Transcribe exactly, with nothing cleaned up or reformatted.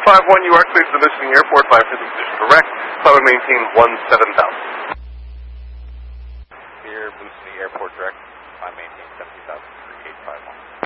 five one, you are cleared to the visiting airport by fifty position direct. Climb and maintain one seven thousand. Clear, Blue City Airport direct. Climb maintain seventy thousand, three eight five one.